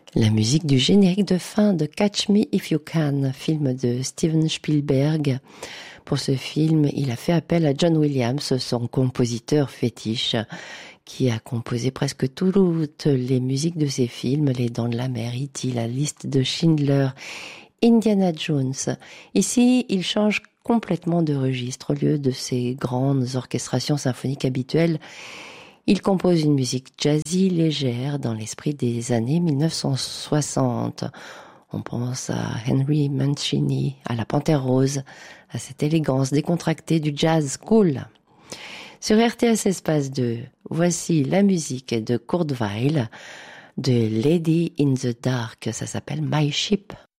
La musique du générique de fin de Catch Me If You Can, film de Steven Spielberg. Pour ce film, il a fait appel à John Williams, son compositeur fétiche, qui a composé presque toutes les musiques de ses films, Les Dents de la Mer, E.T., La Liste de Schindler, Indiana Jones. Ici, il change complètement de registre. Au lieu de ses grandes orchestrations symphoniques habituelles, il compose une musique jazzy légère dans l'esprit des années 1960. On pense à Henry Mancini, à la Panthère Rose, à cette élégance décontractée du jazz cool. Sur RTS Espace 2, voici la musique de Kurt Weill, de Lady in the Dark. Ça s'appelle My Ship.